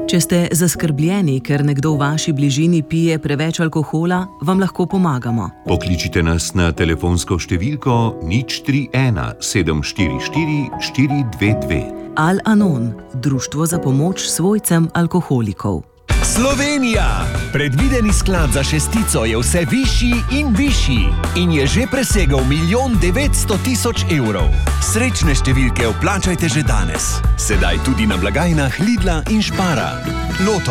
Če ste zaskrbljeni, ker nekdo v vaši bližini pije preveč alkohola, vam lahko pomagamo. Pokličite nas na telefonsko številko 031 744 422. Al-Anon, društvo za pomoč svojcem alkoholikov. Slovenija! Predvideni sklad za šestico je vse višji in višji in je že presegel 1 900 000 evrov. Srečne številke vplačajte že danes. Sedaj tudi na blagajnah Lidla in Spara. Loto.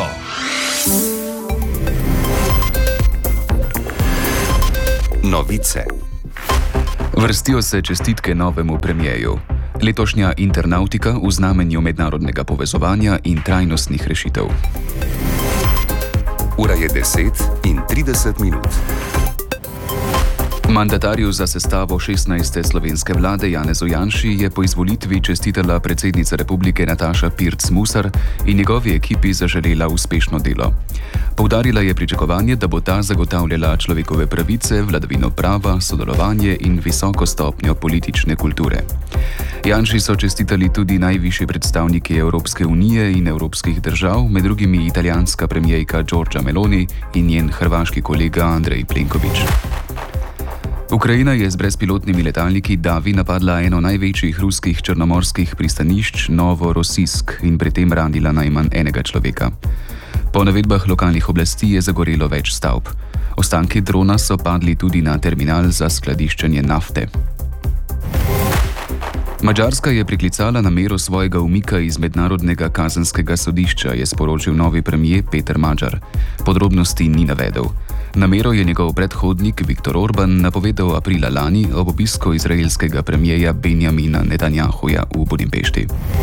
Novice. Vrstijo se čestitke novemu premierju. Letošnja internautika v znamenju mednarodnega povezovanja in trajnostnih rešitev. Ura je 10:30. Mandatarju za sestavo 16. slovenske vlade Janezu Janši je po izvolitvi čestitala predsednica republike Nataša Pirc Musar in njegovi ekipi zaželela uspešno delo. Poudarila je pričakovanje, da bo ta zagotavljala človekove pravice, vladavino prava, sodelovanje in visoko stopnjo politične kulture. Janši so čestitali tudi najvišji predstavniki Evropske unije in evropskih držav, med drugimi italijanska premijerka Giorgia Meloni in njen hrvaški kolega Andrej Plenković. Ukrajina je z brezpilotnimi letalniki Davi napadla eno največjih ruskih črnomorskih pristanišč Novorossijsk in pri tem ranila najmanj enega človeka. Po navedbah lokalnih oblasti je zagorelo več stavb. Ostanki drona so padli tudi na terminal za skladiščenje nafte. Madžarska je priklicala namero svojega umika iz Mednarodnega kazenskega sodišča, je sporočil novi premier Peter Magyar. Podrobnosti ni navedel. Namero je njegov predhodnik Viktor Orban napovedal aprila lani ob obisku izraelskega premierja Benjamina Netanjahuja v Budimpešti.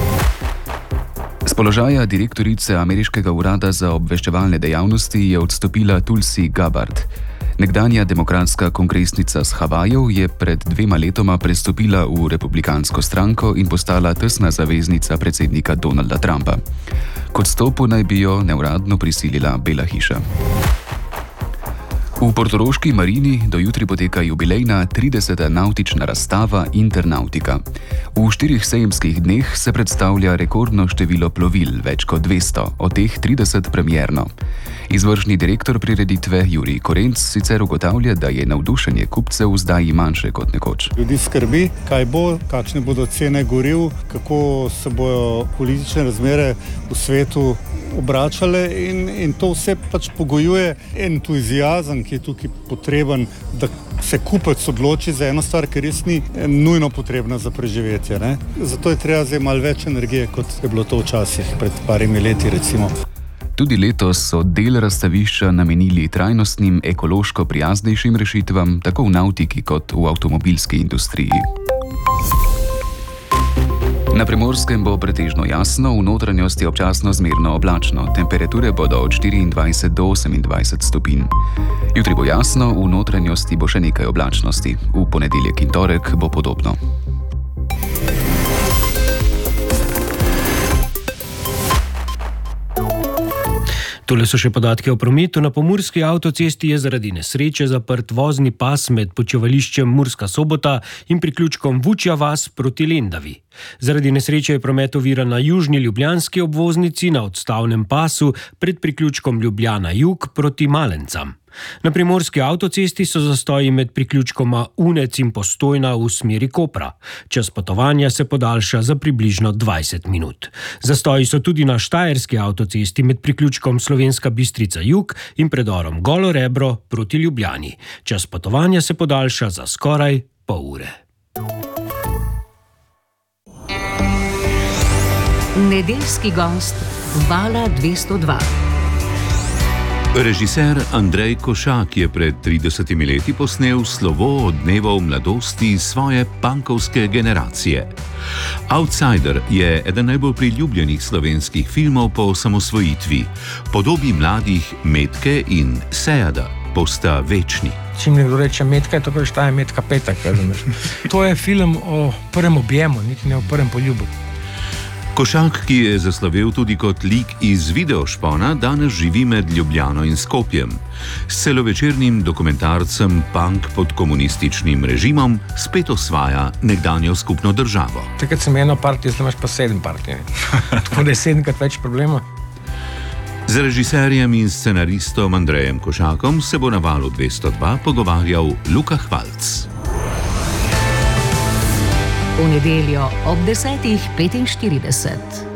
Z položaja direktorice Ameriškega urada za obveščevalne dejavnosti je odstopila Tulsi Gabbard. Nekdanja demokratska kongresnica z Havajev je pred 2 letoma prestopila v republikansko stranko in postala tesna zaveznica predsednika Donalda Trumpa. K odstopu naj bi jo neuradno prisilila Bela hiša. V portoroški marini do jutri poteka jubilejna 30. navtična razstava Internautika. V 4 sejemskih dneh se predstavlja rekordno število plovil, več kot 200, od teh 30 premierno. Izvršni direktor prireditve Jurij Korenc sicer ugotavlja, da je navdušenje kupcev zdaj manjše kot nekoč. Ljudi skrbi, kaj bo, kakšne bodo cene goriv, kako se bodo politične razmere v svetu obračale in to vse pač pogojuje entuziazem, ki je tukaj potreben, da se kupec odloči za eno stvar, ker res ni nujno potrebna za preživetje. Ne? Zato je treba zdaj malo več energije, kot je bilo to včasih, pred parimi leti recimo. Tudi letos so del razstavišča namenili trajnostnim, ekološko prijaznejšim rešitvam, tako v navtiki kot v avtomobilski industriji. Na Primorskem bo pretežno jasno, v notranjosti občasno zmerno oblačno. Temperature bodo od 24 do 28 stopinj. Jutri bo jasno, v notranjosti bo še nekaj oblačnosti. V ponedeljek in torek bo podobno. Tole so še podatki o prometu. Na pomurski avtocesti je zaradi nesreče zaprt vozni pas med počivališčem Murska Sobota in priključkom Vučja vas proti Lendavi. Zaradi nesreče je promet oviran na južni ljubljanski obvoznici na odstavnem pasu pred priključkom Ljubljana jug proti Malencam. Na primorski avtocesti so zastoji med priključkoma Unec in Postojna v smeri Kopra. Čas potovanja se podaljša za približno 20 minut. Zastoji so tudi na štajerski avtocesti med priključkom Slovenska Bistrica jug in predorom Golo Rebro proti Ljubljani. Čas potovanja se podaljša za skoraj pol ure. Nedeljski gost Vala 202. Režiser Andrej Košak je pred 30 leti posnel slovo od dnevov mladosti svoje punkovske generacije. Outsider je eden najbolj priljubljenih slovenskih filmov po osamosvojitvi. Podobi mladih Metke in Sejada posta večni. Čim nekdo reče Metka, to pa šta je Metka Petek, razumeš? To je film o prvem objemu, niti ne o prvem poljubu. Košak, ki je zaslovel tudi kot lik iz Videošpona, danes živi med Ljubljano in Skopjem. S celovečernim dokumentarcem Punk pod komunističnim režimom spet osvaja nekdanjo skupno državo. Takrat sem eno partijo, zdaj imaš pa 7 partij. Tako da je 7krat več problema. Z režiserjem in scenaristom Andrejem Košakom se bo na Valu 202 pogovarjal Luka Hvalc. V nedeljo ob 10:45.